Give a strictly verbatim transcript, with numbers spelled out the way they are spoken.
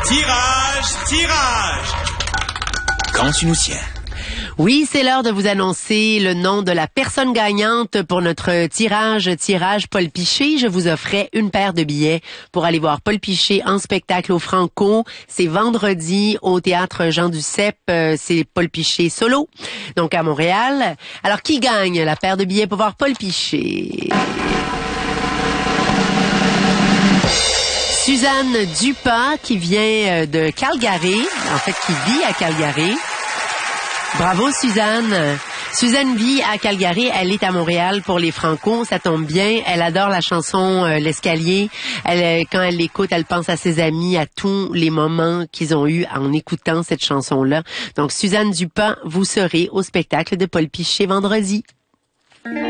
Tirage, tirage. Quand tu nous tiens. Oui, c'est l'heure de vous annoncer le nom de la personne gagnante pour notre tirage, tirage Paul Piché. Je vous offrais une paire de billets pour aller voir Paul Piché en spectacle au Franco. C'est vendredi au Théâtre Jean Duceppe. C'est Paul Piché solo, donc à Montréal. Alors, qui gagne la paire de billets pour voir Paul Piché? Suzanne Dupas, qui vient de Calgary, en fait, qui vit à Calgary. Bravo, Suzanne. Suzanne vit à Calgary, elle est à Montréal pour les Franco, ça tombe bien. Elle adore la chanson euh, L'Escalier. Elle, quand elle l'écoute, elle pense à ses amis, à tous les moments qu'ils ont eus en écoutant cette chanson-là. Donc, Suzanne Dupas, vous serez au spectacle de Paul Piché vendredi.